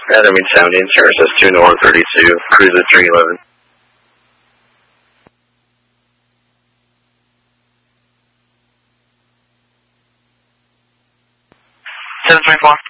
That means 70, Terrace 2 North 32, cruise at 311. 724.